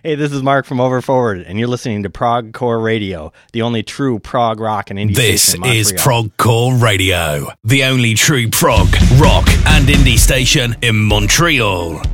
Hey, this is Mark from Over Forward, and you're listening to Progcore Radio, the only true prog rock and indie station in Montreal. This is Progcore Radio, the only true prog, rock, and indie station in Montreal.